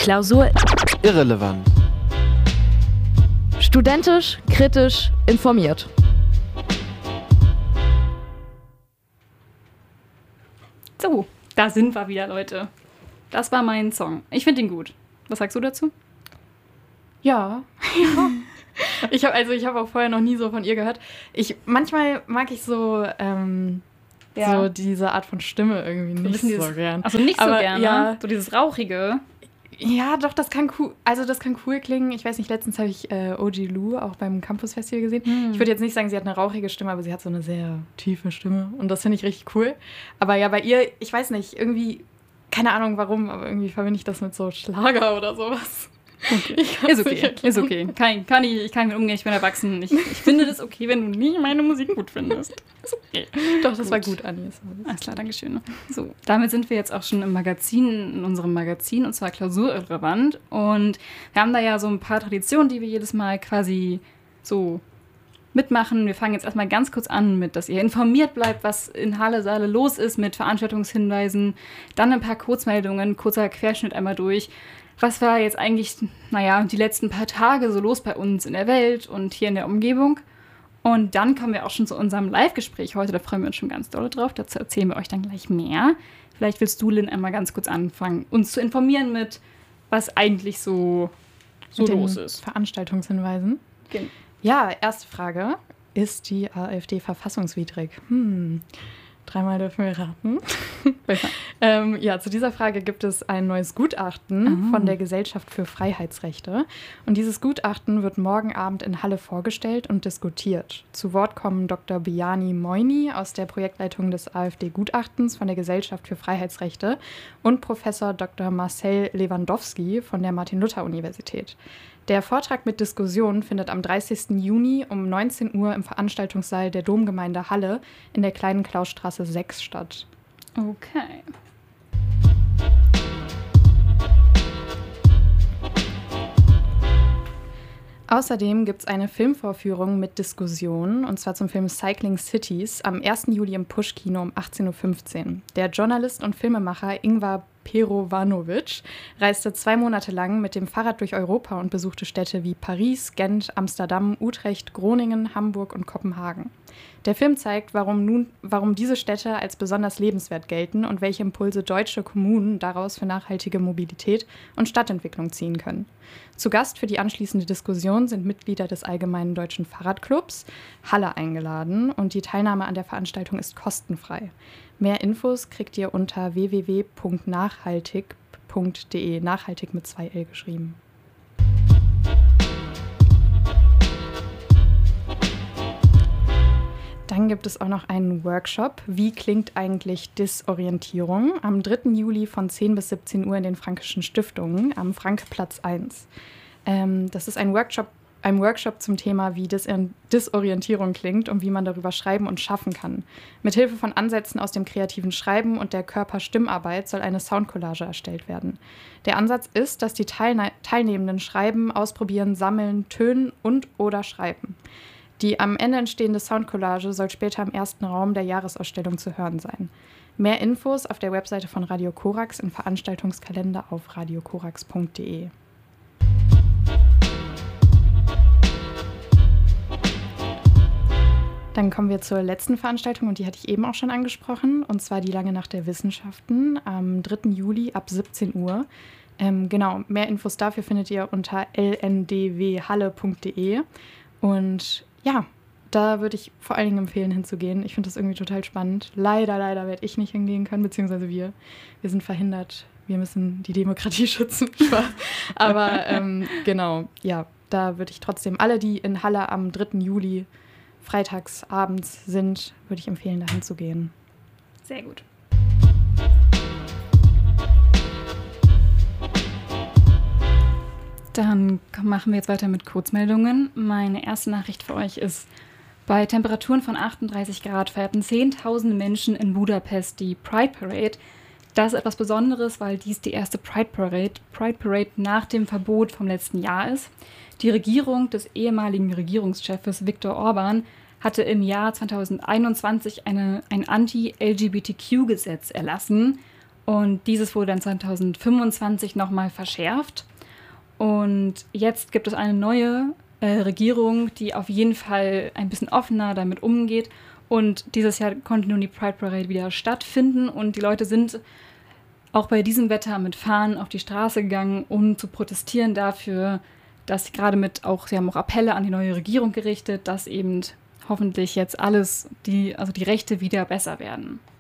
Klausur Irrelevant. Studentisch, kritisch, informiert. So, da sind wir wieder, Leute. Das war mein Song. Ich finde ihn gut. Was sagst du dazu? Ja. Ich habe auch vorher noch nie so von ihr gehört. Manchmal mag ich so diese Art von Stimme irgendwie nicht so gern. Also nicht so gern, ja. Ne? So dieses Rauchige. Ja, doch, das kann cool klingen. Ich weiß nicht, letztens habe ich OG Lou auch beim Campus Festival gesehen. Ich würde jetzt nicht sagen, sie hat eine rauchige Stimme, aber sie hat so eine sehr tiefe Stimme. Und das finde ich richtig cool. Aber ja, bei ihr, ich weiß nicht, irgendwie, keine Ahnung warum, aber irgendwie verbinde ich das mit so Schlager oder sowas. Okay. Ist okay. Ich kann mit umgehen, ich bin erwachsen. Ich finde das okay, wenn du nie meine Musik gut findest. Ist okay. Doch, das war gut, Anni. Alles klar, danke schön. So, damit sind wir jetzt auch schon in unserem Magazin, und zwar Klausurrelevant. Und wir haben da ja so ein paar Traditionen, die wir jedes Mal quasi so mitmachen. Wir fangen jetzt erstmal ganz kurz an mit, dass ihr informiert bleibt, was in Halle Saale los ist mit Veranstaltungshinweisen. Dann ein paar Kurzmeldungen, kurzer Querschnitt einmal durch. Was war jetzt eigentlich, die letzten paar Tage so los bei uns in der Welt und hier in der Umgebung? Und dann kommen wir auch schon zu unserem Live-Gespräch heute. Da freuen wir uns schon ganz doll drauf. Dazu erzählen wir euch dann gleich mehr. Vielleicht willst du, Lynn, einmal ganz kurz anfangen, uns zu informieren mit, was eigentlich so los ist. Veranstaltungshinweisen. Genau. Ja, erste Frage. Ist die AfD verfassungswidrig? 3-mal dürfen wir raten. Zu dieser Frage gibt es ein neues Gutachten von der Gesellschaft für Freiheitsrechte. Und dieses Gutachten wird morgen Abend in Halle vorgestellt und diskutiert. Zu Wort kommen Dr. Biani Moini aus der Projektleitung des AfD-Gutachtens von der Gesellschaft für Freiheitsrechte und Professor Dr. Marcel Lewandowski von der Martin-Luther-Universität. Der Vortrag mit Diskussion findet am 30. Juni um 19 Uhr im Veranstaltungssaal der Domgemeinde Halle in der Kleinen Klausstraße 6 statt. Okay. Außerdem gibt es eine Filmvorführung mit Diskussion, und zwar zum Film Cycling Cities am 1. Juli im Push-Kino um 18.15 Uhr. Der Journalist und Filmemacher Ingvar Perovanovic reiste 2 Monate lang mit dem Fahrrad durch Europa und besuchte Städte wie Paris, Gent, Amsterdam, Utrecht, Groningen, Hamburg und Kopenhagen. Der Film zeigt, warum diese Städte als besonders lebenswert gelten und welche Impulse deutsche Kommunen daraus für nachhaltige Mobilität und Stadtentwicklung ziehen können. Zu Gast für die anschließende Diskussion sind Mitglieder des Allgemeinen Deutschen Fahrradclubs Halle eingeladen, und die Teilnahme an der Veranstaltung ist kostenfrei. Mehr Infos kriegt ihr unter www.nachhaltig.de, nachhaltig mit 2 L geschrieben. Dann gibt es auch noch einen Workshop. Wie klingt eigentlich Disorientierung? Am 3. Juli von 10 bis 17 Uhr in den Frankischen Stiftungen am Frank-Platz 1. Das ist ein Workshop zum Thema, wie Disorientierung klingt und wie man darüber schreiben und schaffen kann. Mithilfe von Ansätzen aus dem kreativen Schreiben und der Körper-Stimmarbeit soll eine Soundcollage erstellt werden. Der Ansatz ist, dass die Teilnehmenden schreiben, ausprobieren, sammeln, tönen und/oder schreiben. Die am Ende entstehende Soundcollage soll später im ersten Raum der Jahresausstellung zu hören sein. Mehr Infos auf der Webseite von Radio Korax im Veranstaltungskalender auf radiokorax.de. Dann kommen wir zur letzten Veranstaltung, und die hatte ich eben auch schon angesprochen, und zwar die Lange Nacht der Wissenschaften am 3. Juli ab 17 Uhr. Mehr Infos dafür findet ihr unter lndwhalle.de. Und ja, da würde ich vor allen Dingen empfehlen, hinzugehen. Ich finde das irgendwie total spannend. Leider werde ich nicht hingehen können, beziehungsweise wir sind verhindert. Wir müssen die Demokratie schützen. Aber da würde ich trotzdem alle, die in Halle am 3. Juli freitags abends sind, würde ich empfehlen, da hinzugehen. Sehr gut. Dann machen wir jetzt weiter mit Kurzmeldungen. Meine erste Nachricht für euch ist: Bei Temperaturen von 38 Grad feierten 10.000 Menschen in Budapest die Pride Parade. Das ist etwas Besonderes, weil dies die erste Pride Parade nach dem Verbot vom letzten Jahr ist. Die Regierung des ehemaligen Regierungschefs Viktor Orban hatte im Jahr 2021 ein Anti-LGBTQ-Gesetz erlassen. Und dieses wurde dann 2025 nochmal verschärft. Und jetzt gibt es eine neue Regierung, die auf jeden Fall ein bisschen offener damit umgeht. Und dieses Jahr konnte nun die Pride Parade wieder stattfinden. Und die Leute sind auch bei diesem Wetter mit Fahnen auf die Straße gegangen, um zu protestieren dafür, dass sie gerade sie haben auch Appelle an die neue Regierung gerichtet, dass eben hoffentlich jetzt die Rechte wieder besser werden.